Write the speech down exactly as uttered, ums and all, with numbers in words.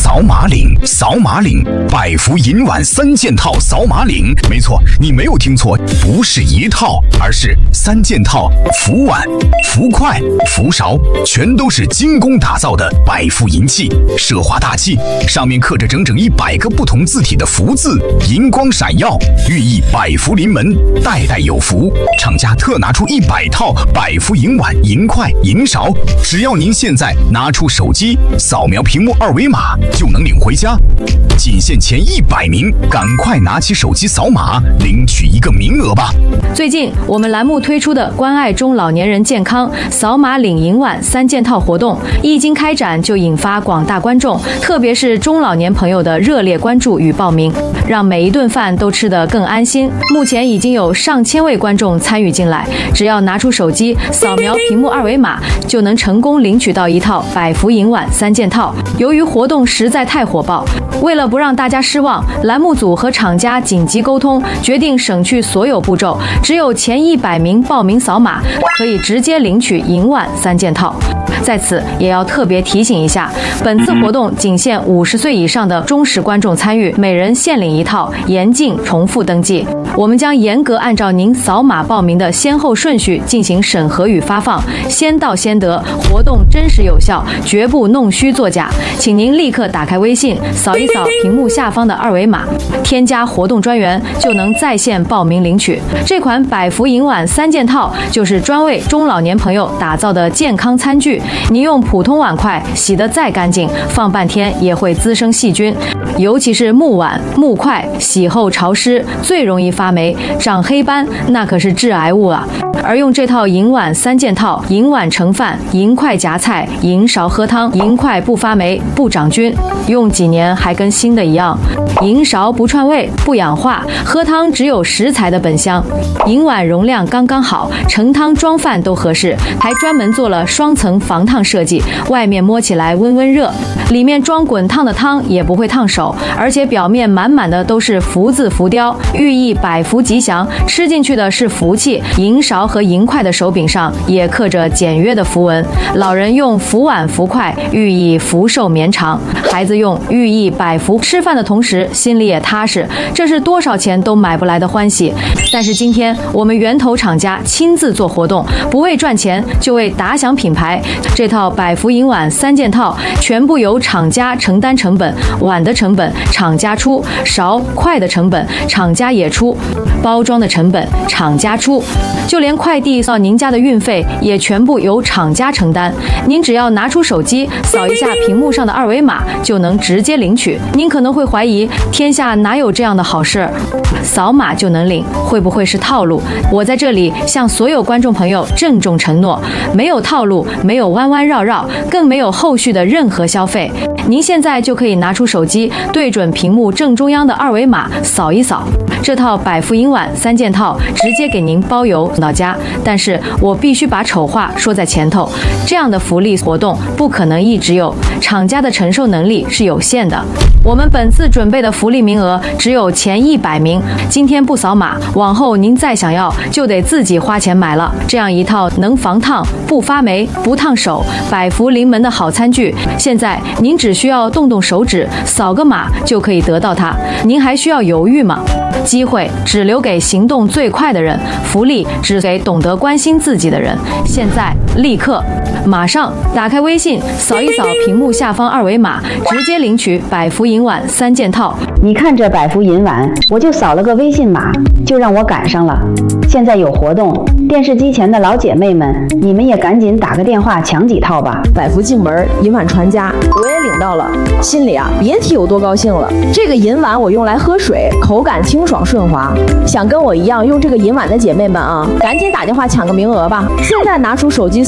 扫码领，扫码领，百福银碗三件套扫码领。没错，你没有听错，不是一套，而是三件套，福碗、福筷、福勺，全都是精工打造的百福银器，奢华大气，上面刻着整整一百个不同字体的福字，银光闪耀，寓意百福临门，代代有福。厂家特拿出一百套百福银碗、银筷、银勺，只要您现在拿出手机扫描屏幕二维码，就能领回家。仅限前一百名，赶快拿起手机扫码领取一个名额吧。 最近我们栏目推出的关爱中老年人健康扫码领银碗三件套活动，一经开展就引发广大观众，特别是中老年朋友的热烈关注与报名，让每一顿饭都吃得更安心。目前已经有上千位观众参与进来，只要拿出手机扫描屏幕二维码，就能成功领取到一套百福银碗三件套。由于活动实在太火爆，为了不让大家失望，栏目组和厂家紧急沟通，决定省去所有步骤，只有前一百名报名扫码，可以直接领取银碗三件套。在此也要特别提醒一下，本次活动仅限五十岁以上的忠实观众参与，每人限领一套，严禁重复登记。我们将严格按照您扫码报名的先后顺序进行审核与发放，先到先得，活动真实有效，绝不弄虚作假。请您立刻打开微信，扫一扫屏幕下方的二维码，添加活动专员，就能在线报名领取。这款百福银碗三件套就是专为中老年朋友打造的健康餐具。你用普通碗筷洗得再干净，放半天也会滋生细菌，尤其是木碗、木筷，洗后潮湿，最容易发霉、长黑斑，那可是致癌物啊。而用这套银碗三件套，银碗盛饭，银筷夹菜，银勺喝汤，银筷不发霉、不长菌，用几年还跟新的一样。银勺不串味、不氧化，喝汤只有食材的本香。银碗容量刚刚好，盛汤装饭都合适，还专门做了双层防烫设计，外面摸起来温温热，里面装滚烫的汤也不会烫手，而且表面满满的都是福字浮雕，寓意百福吉祥，吃进去的是福气。银勺和银筷的手柄上也刻着简约的符文，老人用福碗福筷，寓意福寿绵长；孩子用，寓意百福。吃饭的同时心里也踏实，这是多少钱都买不来的欢喜。但是今天我们源头厂家亲自做活动，不为赚钱，就为打响品牌。这套百福银碗三件套全部由厂家承担成本，碗的成本厂家出，勺筷的成本厂家也出，包装的成本厂家出，就连快递到您家的运费也全部由厂家承担。您只要拿出手机扫一下屏幕上的二维码，就能直接领取。您可能会怀疑，天下哪有这样的好事？扫码就能领，会不会是套路？我在这里向所有观众朋友郑重承诺，没有套路，没有弯弯绕绕，更没有后续的任何消费。您现在就可以拿出手机，对准屏幕正中央的二维码扫一扫，这套百福银碗三件套直接给您包邮送到家。但是我必须把丑话说在前头，这样的福利活动不可能一直有，厂家的承受能力是有限的。我们本次准备的福利名额只有前一百名，今天不扫码，往后您再想要就得自己花钱买了。这样一套能防烫、不发霉、不烫手、百福临门的好餐具，现在您只需要动动手指，扫个码就可以得到它，您还需要犹豫吗？机会只留给行动最快的人，福利只给懂得关心自己的人。现在立刻马上打开微信，扫一扫屏幕下方二维码，直接领取百福银碗三件套。 你看这百福银碗，我就扫了个微信码，就让我赶上了。现在有活动，电视机前的老姐妹们，你们也赶紧打个电话抢几套吧。 百福进门，银碗传家，我也领到了，心里啊别提有多高兴了。这个银碗我用来喝水，口感清爽顺滑。想跟我一样用这个银碗的姐妹们啊，赶紧打电话抢个名额吧！现在拿出手机